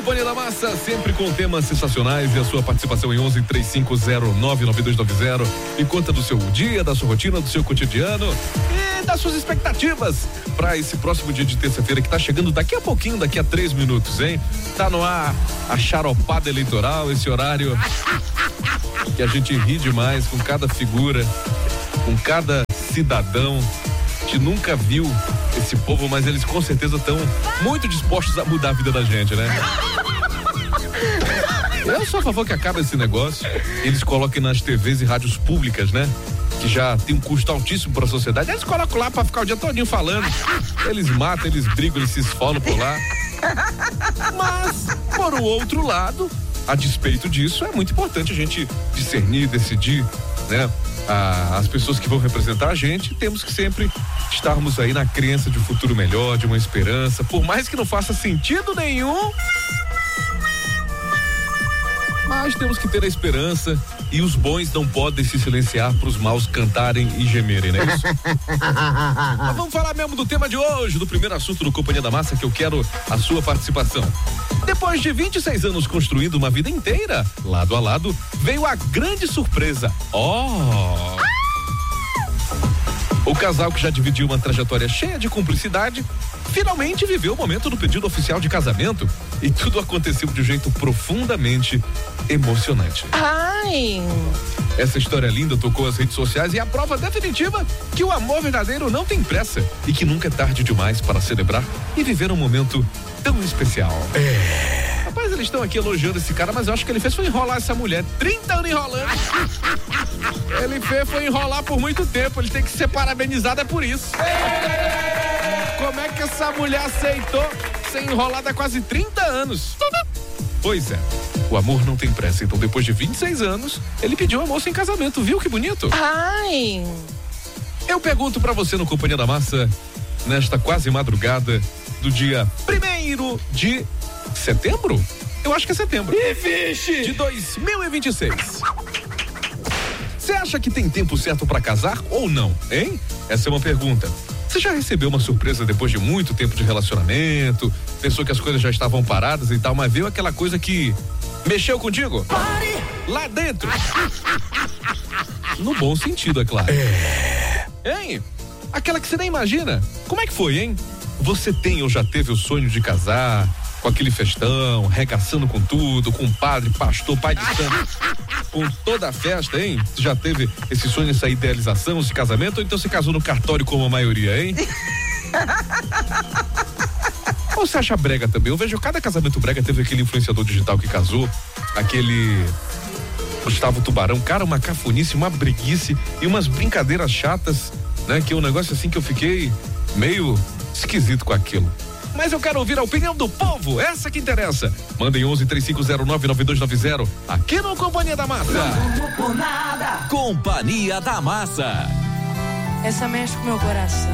Companhia da Massa, sempre com temas sensacionais, e a sua participação em 11-3509-9290 e conta do seu dia, da sua rotina, do seu cotidiano e das suas expectativas para esse próximo dia de terça-feira que tá chegando daqui a pouquinho, daqui a 3 minutos, hein? Tá no ar a charopada eleitoral, esse horário que a gente ri demais com cada figura, com cada cidadão. A gente nunca viu esse povo, mas eles com certeza estão muito dispostos a mudar a vida da gente, né? Eu sou a favor que acabe esse negócio, eles coloquem nas TVs e rádios públicas, né? Que já tem um custo altíssimo para a sociedade. Eles colocam lá para ficar o dia todinho falando. Eles matam, eles brigam, eles se esfolam por lá. Mas, por o outro lado, a despeito disso, é muito importante a gente discernir, decidir, né? As pessoas que vão representar a gente, temos que sempre estarmos aí na crença de um futuro melhor, de uma esperança, por mais que não faça sentido nenhum, mas temos que ter a esperança, e os bons não podem se silenciar para os maus cantarem e gemerem, não é isso? Mas vamos falar mesmo do tema de hoje, do primeiro assunto do Companhia da Massa, que eu quero a sua participação. Depois de 26 anos construindo uma vida inteira, lado a lado, veio a grande surpresa. O casal, que já dividiu uma trajetória cheia de cumplicidade, finalmente viveu o momento do pedido oficial de casamento, e tudo aconteceu de um jeito profundamente emocionante. Ai! Essa história linda tocou as redes sociais e é a prova definitiva que o amor verdadeiro não tem pressa e que nunca é tarde demais para celebrar e viver um momento tão especial. Rapaz, eles estão aqui elogiando esse cara, mas eu acho que ele fez foi enrolar essa mulher. 30 anos enrolando. Ele foi enrolar por muito tempo. Ele tem que ser parabenizado, é por isso. Como é que essa mulher aceitou ser enrolada há quase 30 anos? Pois é, o amor não tem pressa. Então, depois de 26 anos, ele pediu a moça em casamento. Viu que bonito? Ai! Eu pergunto pra você no Companhia da Massa, nesta quase madrugada do dia 1º de setembro? Eu acho que é setembro. De 2026. Você acha que tem tempo certo pra casar ou não, hein? Essa é uma pergunta. Você já recebeu uma surpresa depois de muito tempo de relacionamento? Pensou que as coisas já estavam paradas e tal, mas veio aquela coisa que mexeu contigo? Pare! Lá dentro. No bom sentido, é claro. Hein? Aquela que você nem imagina. Como é que foi, hein? Você tem ou já teve o sonho de casar, com aquele festão, regaçando com tudo, com padre, pastor, pai de santo, com toda a festa, hein? Você já teve esse sonho, essa idealização, esse casamento, ou então se casou no cartório como a maioria, hein? Ou você acha brega também? Eu vejo cada casamento brega, teve aquele influenciador digital que casou, aquele Gustavo Tubarão, cara, uma cafonice, uma breguice e umas brincadeiras chatas, né? Que é um negócio assim que eu fiquei meio esquisito com aquilo. Mas eu quero ouvir a opinião do povo, essa que interessa. Mandem 11-3509-9290 aqui no Companhia da Massa. Companhia da Massa. Essa mexe com o meu coração.